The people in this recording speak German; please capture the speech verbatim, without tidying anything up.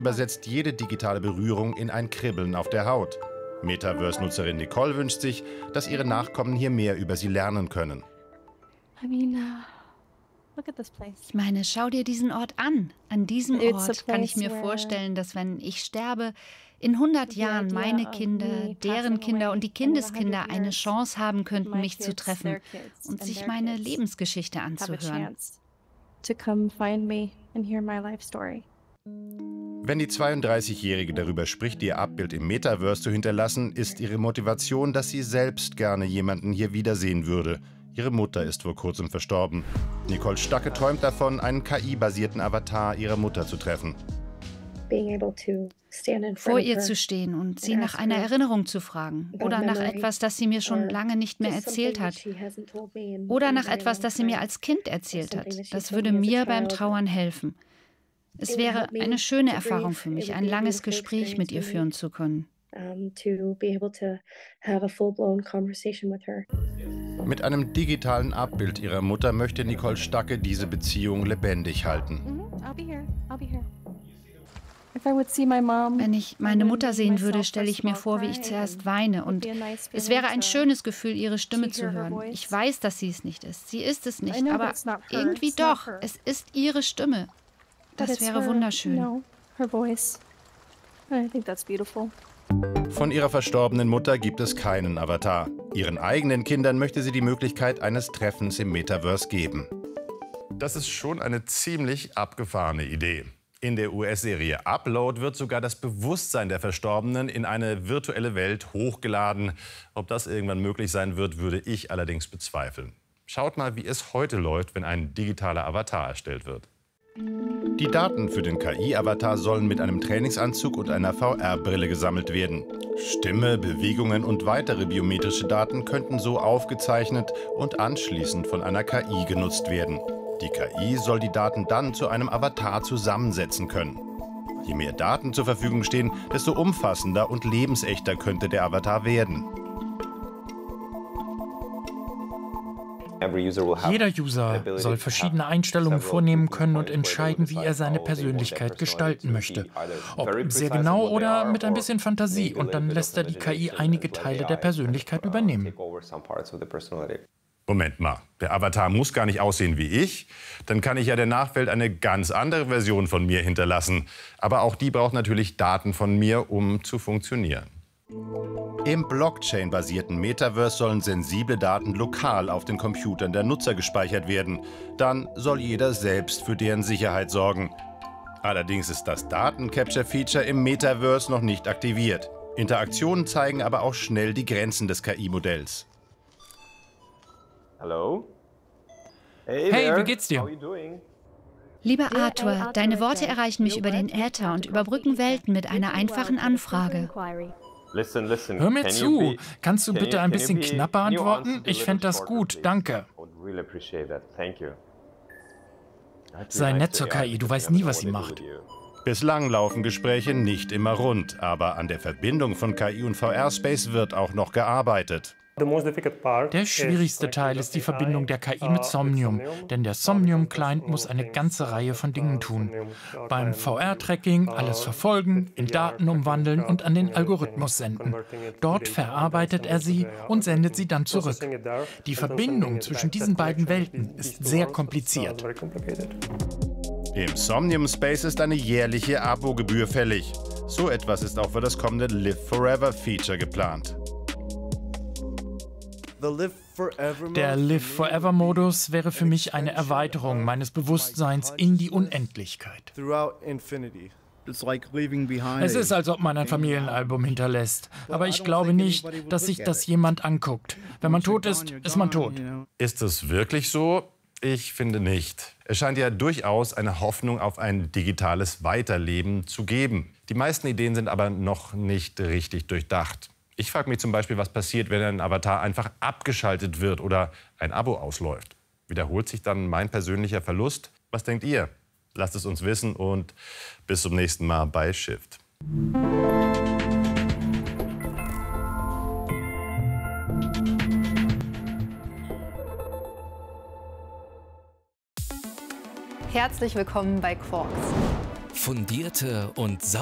übersetzt jede digitale Berührung in ein Kribbeln auf der Haut. Metaverse-Nutzerin Nicole wünscht sich, dass ihre Nachkommen hier mehr über sie lernen können. Ich meine, schau dir diesen Ort an. An diesem Ort kann ich mir vorstellen, dass, wenn ich sterbe, in hundert Jahren meine Kinder, deren Kinder und die Kindeskinder eine Chance haben könnten, mich zu treffen und sich meine Lebensgeschichte anzuhören. Wenn die zweiunddreißigjährige darüber spricht, ihr Abbild im Metaverse zu hinterlassen, ist ihre Motivation, dass sie selbst gerne jemanden hier wiedersehen würde. Ihre Mutter ist vor kurzem verstorben. Nicole Stacke träumt davon, einen K I-basierten Avatar ihrer Mutter zu treffen. Vor ihr zu stehen und sie nach einer Erinnerung zu fragen oder nach etwas, das sie mir schon lange nicht mehr erzählt hat oder nach etwas, das sie mir als Kind erzählt hat, das würde mir beim Trauern helfen. Es wäre eine schöne Erfahrung für mich, ein langes Gespräch mit ihr führen zu können. Mit einem digitalen Abbild ihrer Mutter möchte Nicole Stacke diese Beziehung lebendig halten. Wenn ich meine Mutter sehen würde, stelle ich mir vor, wie ich zuerst weine. Und es wäre ein schönes Gefühl, ihre Stimme zu hören. Ich weiß, dass sie es nicht ist. Sie ist es nicht, aber irgendwie doch. Es ist ihre Stimme. Das wäre wunderschön. Von ihrer verstorbenen Mutter gibt es keinen Avatar. Ihren eigenen Kindern möchte sie die Möglichkeit eines Treffens im Metaverse geben. Das ist schon eine ziemlich abgefahrene Idee. In der U S-Serie Upload wird sogar das Bewusstsein der Verstorbenen in eine virtuelle Welt hochgeladen. Ob das irgendwann möglich sein wird, würde ich allerdings bezweifeln. Schaut mal, wie es heute läuft, wenn ein digitaler Avatar erstellt wird. Die Daten für den K I-Avatar sollen mit einem Trainingsanzug und einer V R-Brille gesammelt werden. Stimme, Bewegungen und weitere biometrische Daten könnten so aufgezeichnet und anschließend von einer K I genutzt werden. Die K I soll die Daten dann zu einem Avatar zusammensetzen können. Je mehr Daten zur Verfügung stehen, desto umfassender und lebensechter könnte der Avatar werden. Jeder User soll verschiedene Einstellungen vornehmen können und entscheiden, wie er seine Persönlichkeit gestalten möchte. Ob sehr genau oder mit ein bisschen Fantasie. Und dann lässt er die K I einige Teile der Persönlichkeit übernehmen. Moment mal, der Avatar muss gar nicht aussehen wie ich. Dann kann ich ja der Nachwelt eine ganz andere Version von mir hinterlassen. Aber auch die braucht natürlich Daten von mir, um zu funktionieren. Im Blockchain-basierten Metaverse sollen sensible Daten lokal auf den Computern der Nutzer gespeichert werden. Dann soll jeder selbst für deren Sicherheit sorgen. Allerdings ist das Daten-Capture-Feature im Metaverse noch nicht aktiviert. Interaktionen zeigen aber auch schnell die Grenzen des K I-Modells. Hallo? Hey, wie geht's dir? Lieber Arthur, deine Worte erreichen mich über den Äther und überbrücken Welten mit einer einfachen Anfrage. Hör mir zu. Kannst du bitte ein bisschen knapper antworten? Ich fände das gut, danke. Sei nett zur K I, du weißt nie, was sie macht. Bislang laufen Gespräche nicht immer rund, aber an der Verbindung von K I und V R-Space wird auch noch gearbeitet. Der schwierigste Teil ist die Verbindung der K I mit Somnium, denn der Somnium-Client muss eine ganze Reihe von Dingen tun. Beim V R-Tracking alles verfolgen, in Daten umwandeln und an den Algorithmus senden. Dort verarbeitet er sie und sendet sie dann zurück. Die Verbindung zwischen diesen beiden Welten ist sehr kompliziert. Im Somnium Space ist eine jährliche Abogebühr fällig. So etwas ist auch für das kommende Live Forever Feature geplant. Der Live-Forever-Modus wäre für mich eine Erweiterung meines Bewusstseins in die Unendlichkeit. Es ist, als ob man ein Familienalbum hinterlässt. Aber ich glaube nicht, dass sich das jemand anguckt. Wenn man tot ist, ist man tot. Ist es wirklich so? Ich finde nicht. Es scheint ja durchaus eine Hoffnung auf ein digitales Weiterleben zu geben. Die meisten Ideen sind aber noch nicht richtig durchdacht. Ich frage mich zum Beispiel, was passiert, wenn ein Avatar einfach abgeschaltet wird oder ein Abo ausläuft. Wiederholt sich dann mein persönlicher Verlust? Was denkt ihr? Lasst es uns wissen und bis zum nächsten Mal bei Shift. Herzlich willkommen bei Quarks. Fundierte und